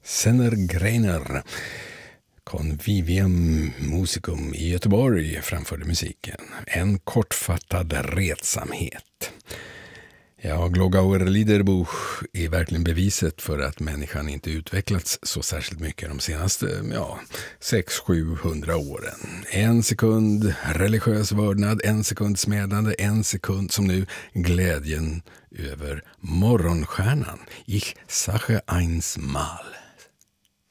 Senner Greiner, Convivium Musicum i Göteborg, framförde musiken. En kortfattad retsamhet. Ja, Glogauer Liederbuch är verkligen beviset för att människan inte utvecklats så särskilt mycket de senaste 600-700 åren. En sekund religiös vördnad, en sekund smedande, en sekund som nu glädjen över morgonstjärnan. Ich sage eins mal.